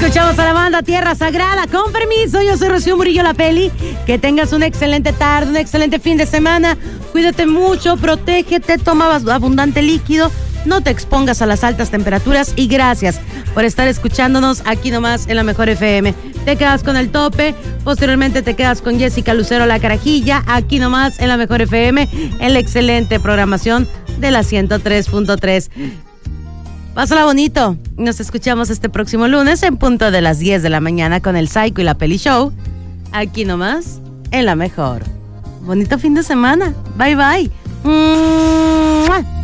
Escuchamos a la banda Tierra Sagrada. Con permiso, yo soy Rocío Murillo La Peli. Que tengas una excelente tarde, un excelente fin de semana. Cuídate mucho, protégete, toma abundante líquido. No te expongas a las altas temperaturas y gracias por estar escuchándonos aquí nomás en La Mejor FM. Te quedas con El Tope, posteriormente te quedas con Jessica Lucero La Carajilla, aquí nomás en La Mejor FM, en la excelente programación de la 103.3. Pásala bonito. Nos escuchamos este próximo lunes en punto de las 10 de la mañana con el Psycho y la Peli Show, aquí nomás en La Mejor. Bonito fin de semana. Bye, bye.